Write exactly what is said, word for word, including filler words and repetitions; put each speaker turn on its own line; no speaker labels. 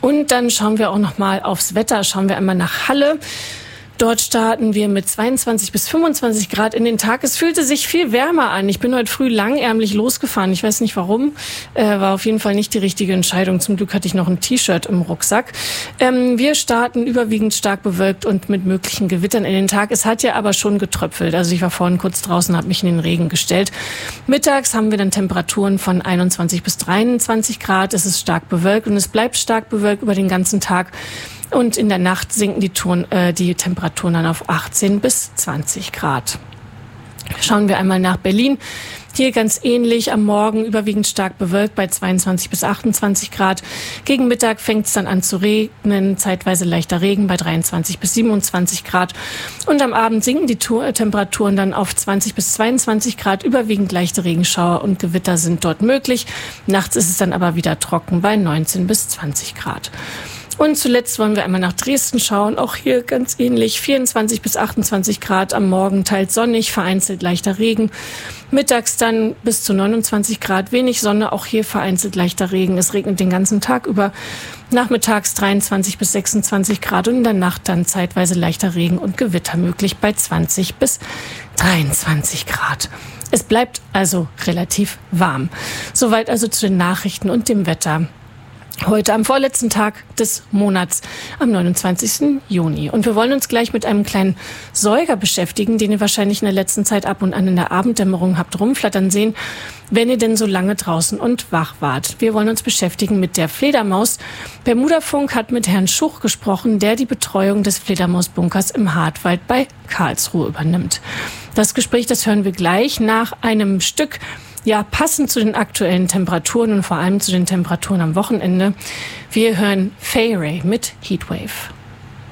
Und dann schauen wir auch noch mal aufs Wetter. Schauen wir einmal nach Halle. Dort starten wir mit zweiundzwanzig bis fünfundzwanzig Grad in den Tag. Es fühlte sich viel wärmer an. Ich bin heute früh langärmlich losgefahren. Ich weiß nicht warum. Äh, war auf jeden Fall nicht die richtige Entscheidung. Zum Glück hatte ich noch ein T-Shirt im Rucksack. Ähm, wir starten überwiegend stark bewölkt und mit möglichen Gewittern in den Tag. Es hat ja aber schon getröpfelt. Also ich war vorhin kurz draußen, habe mich in den Regen gestellt. Mittags haben wir dann Temperaturen von einundzwanzig bis dreiundzwanzig Grad. Es ist stark bewölkt und es bleibt stark bewölkt über den ganzen Tag. Und in der Nacht sinken die, Ton, äh, die Temperaturen dann auf achtzehn bis zwanzig Grad. Schauen wir einmal nach Berlin. Hier ganz ähnlich, am Morgen überwiegend stark bewölkt bei zweiundzwanzig bis achtundzwanzig Grad. Gegen Mittag fängt es dann an zu regnen, zeitweise leichter Regen bei dreiundzwanzig bis siebenundzwanzig Grad. Und am Abend sinken die Temperaturen dann auf zwanzig bis zweiundzwanzig Grad. Überwiegend leichte Regenschauer und Gewitter sind dort möglich. Nachts ist es dann aber wieder trocken bei neunzehn bis zwanzig Grad. Und zuletzt wollen wir einmal nach Dresden schauen. Auch hier ganz ähnlich, vierundzwanzig bis achtundzwanzig Grad, am Morgen teils sonnig, vereinzelt leichter Regen. Mittags dann bis zu neunundzwanzig Grad, wenig Sonne, auch hier vereinzelt leichter Regen. Es regnet den ganzen Tag über. Nachmittags dreiundzwanzig bis sechsundzwanzig Grad und in der Nacht dann zeitweise leichter Regen und Gewitter möglich bei zwanzig bis dreiundzwanzig Grad. Es bleibt also relativ warm. Soweit also zu den Nachrichten und dem Wetter. Heute am vorletzten Tag des Monats, am neunundzwanzigsten Juni. Und wir wollen uns gleich mit einem kleinen Säuger beschäftigen, den ihr wahrscheinlich in der letzten Zeit ab und an in der Abenddämmerung habt rumflattern sehen, wenn ihr denn so lange draußen und wach wart. Wir wollen uns beschäftigen mit der Fledermaus. Bermudafunk hat mit Herrn Schuch gesprochen, der die Betreuung des Fledermausbunkers im Hartwald bei Karlsruhe übernimmt. Das Gespräch, das hören wir gleich nach einem Stück, ja, passend zu den aktuellen Temperaturen und vor allem zu den Temperaturen am Wochenende. Wir hören Fay Ray mit Heatwave.